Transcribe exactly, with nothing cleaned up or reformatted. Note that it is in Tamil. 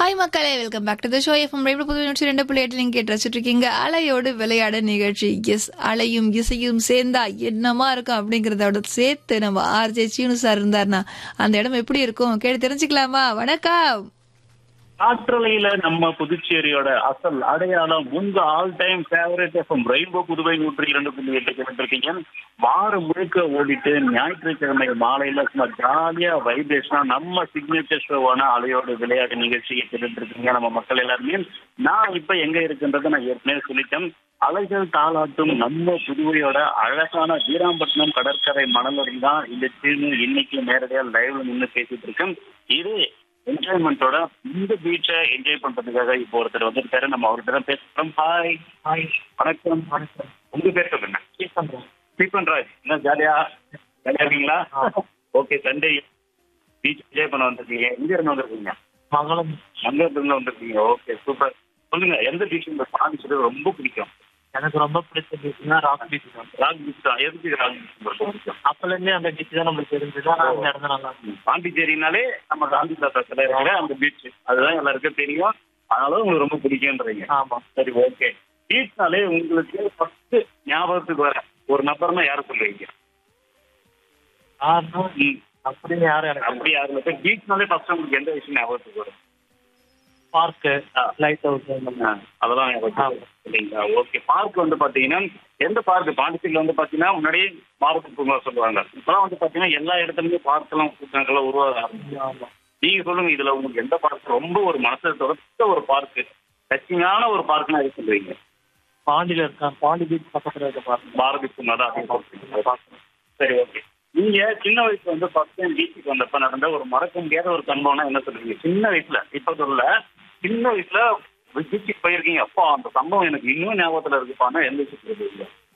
ஹாய் மக்களே, welcome back to the show. FM radio புது நூற்றி ரெண்டு புள்ளி எட்டு நீங்க கேட்டு ரசிச்சுட்டு இருக்கீங்க அலையோடு விளையாட நிகழ்ச்சி. எஸ், அலையும் இசையும் சேர்ந்தா என்னமா இருக்கும் அப்படிங்கறதோட சேர்த்து நம்ம ஆர்ஜே சீனு சார் இருந்தாருன்னா அந்த இடம் எப்படி இருக்கும் கேட்டு தெரிஞ்சுக்கலாமா? வணக்கம். காற்றலையில நம்ம புதுச்சேரியோட அசல் அடையாளம் உங்க all time favourite FM rainbow Puduvai நூற்றி இரண்டு புள்ளி எட்டு கேட்டிருக்கீங்க. வாரம் முழுக்க ஓடிட்டு ஞாயிற்றுக்கிழமை மாலையில சும்மா ஜாலியா வைப்ரேஷனா நம்ம சிக்னேச்சர் ஷோவான அலையோட விளையாட்டு நிகழ்ச்சியை கேட்டுட்டு இருக்கீங்க நம்ம மக்கள் எல்லாருமே. நான் இப்ப எங்க இருக்குன்றத நான் ஏற்கனவே சொல்லிட்டேன். அலைகள் தாளாட்டும் நம்ம புதுவையோட அழகான வீராம்பட்டினம் கடற்கரை மணலடி தான் இந்த சீனு இன்னைக்கு நேரடியா லைவ்ல நின்று பேசிட்டு இருக்கேன். இது என்ஜாய்மெண்டோட இந்த பீச்சை என்ஜாய் பண்றதுக்காக இப்போ ஒருத்தர் வந்துருக்காரு. நம்ம அவர்கிட்ட தான் பேசுறோம். ஹாய் ஹாய் வணக்கம் வணக்கம். உங்க பேர் சொல்லுங்க. ஸ்டீபன் ராஜ். என்ன ஜாலியா ஜாலியா இருக்கீங்களா? ஓகே, சண்டே பீச் என்ஜாய் பண்ண வந்திருக்கீங்க. எங்க இருந்து வந்திருக்கீங்க? மங்களம். மங்களத்துல இருந்து வந்திருக்கீங்க. Okay, super. சொல்லுங்க, எந்த பீச் இந்த பாண்டிச்சேரி ரொம்ப பிடிக்கும்? எனக்கு ரொம்ப பிடிச்ச பீச்னா ராக் பீச் தான். ராக் பீச் தான். எதுக்கு ராக் பீச் ரொம்ப பிடிக்கும்? அப்பல இருந்தே அந்த பீச் தான் நம்மளுக்கு தெரிஞ்சது. அந்த இடம் தான் நல்லா இருக்கும். பாண்டிச்சேரினாலே நம்ம காந்தி தாத்தா சிலை இருக்கிற அந்த பீச் அதுதான் எல்லாருக்கும் தெரியும். அதனால உங்களுக்கு ரொம்ப பிடிக்கும்ன்றீங்க. ஆமா. சரி, ஓகே. பீச்னாலே உங்களுக்கு ஃபர்ஸ்ட் ஞாபகத்துக்கு வர ஒரு நபர்னா யாரை சொல்லுவீங்க? யாருன்னா அப்படின்னு யாரும் எனக்கு அப்படி யாருல பீச்னாலே ஃபர்ஸ்ட் உங்களுக்கு எந்த விஷயம் ஞாபகத்துக்கு வரும்? பார்க்கு, லைட் ஹவுஸ், அதெல்லாம் இல்லைங்களா? ஓகே. பார்க் வந்து பாத்தீங்கன்னா எந்த பார்க்? பாண்டிச்சேரியில வந்து பாத்தீங்கன்னா முன்னாடி மாவட்ட பூங்கா சொல்லுவாங்க. இப்பெல்லாம் வந்து பாத்தீங்கன்னா எல்லா இடத்துலயுமே பார்க் எல்லாம் கூட்டங்கள்லாம் உருவாக ஆரம்பிச்சு. நீங்க சொல்லுங்க, இதுல உங்களுக்கு எந்த பார்க் ரொம்ப ஒரு மனசை தொடர்ந்த ஒரு பார்க், டச்சிங்கான ஒரு பார்க்னா எது சொல்லுவீங்க? பாண்டியில இருக்கேன். பாண்டி பீச் பக்கத்துல இருக்க பார்க் பாரதி பூங்கா தான் அதிகம். சரி, ஓகே. நீங்க சின்ன வயசுல வந்து ஃபர்ஸ்ட் டைம் பீச்சுக்கு வந்தப்ப நடந்த ஒரு மறக்க முடியாத ஒரு சம்பவம்னா என்ன சொல்றீங்க? சின்ன வயசுல, இப்ப சொல்ல, சின்ன வயசுல பீச்சுக்கு போயிருக்கீங்க, அப்பா அந்த சம்பவம் எனக்கு இன்னும் ஞாபகத்துல இருக்குப்பான்னா எந்த விஷயத்துல இருக்கீங்க?